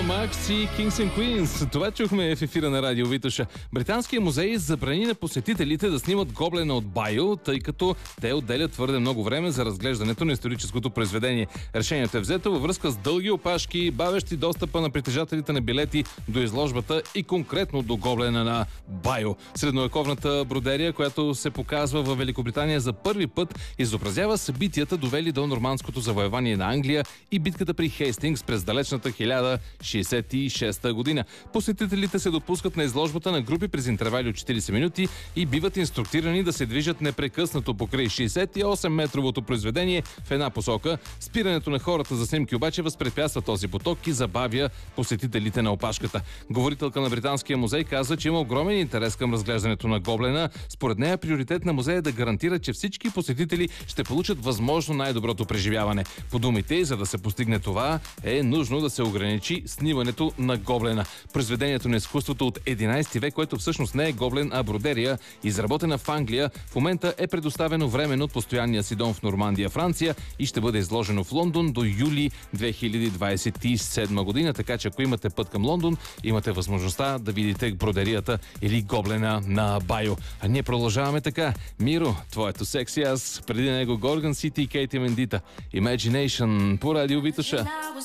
Макс и Kings and Queens. Това чухме в ефира на Радио Витоша. Британският музей забрани на посетителите да снимат гоблена от Байо, тъй като те отделят твърде много време за разглеждането на историческото произведение. Решението е взето във връзка с дълги опашки, бавещи достъпа на притежателите на билети до изложбата и конкретно до гоблена на Байо. Средновековната бродерия, която се показва в Великобритания за първи път, изобразява събитията, довели до нормандското завоевание на Англия и битката при Хейстингс през далечната 1066 година. Посетителите се допускат на изложбата на групи през интервали от 40 минути и биват инструктирани да се движат непрекъснато покрай 68-метровото произведение в една посока. Спирането на хората за снимки обаче възпрепятства този поток и забавя посетителите на опашката. Говорителка на Британския музей каза, че има огромен интерес към разглеждането на гоблена. Според нея приоритет на музея е да гарантира, че всички посетители ще получат възможно най-доброто преживяване. По думите й, за да се постигне това, е нужно да се ограничи снимането на гоблена. Произведението на изкуството от 11 век, което всъщност не е гоблен, а бродерия, изработена в Англия, в момента е предоставено временно от постоянния си дом в Нормандия, Франция и ще бъде изложено в Лондон до юли 2027 година. Така че ако имате път към Лондон, имате възможността да видите бродерията или гоблена на Байо. А ние продължаваме така. Миро, твоето секси аз, преди него Горган Сити и Кейти Мендита. Imagination по Радио Витоша.